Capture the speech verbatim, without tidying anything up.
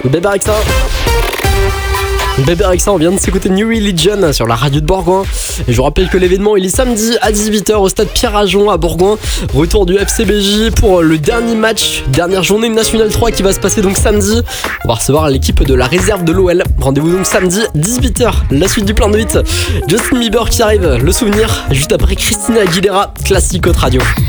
Bébé Rexa. Bébé Rexa, on vient de s'écouter New Religion sur la radio de Bourgoin. Et je vous rappelle que l'événement il est samedi à dix-huit heures au stade Pierre-Ajon à Bourgoin. Retour du F C B J pour le dernier match, dernière journée de National trois qui va se passer donc samedi. On va recevoir l'équipe de la réserve de l'O L. Rendez-vous donc samedi dix-huit heures, la suite du plein de huit. Justin Bieber qui arrive, le souvenir, juste après Christina Aguilera, classique Haute Radio.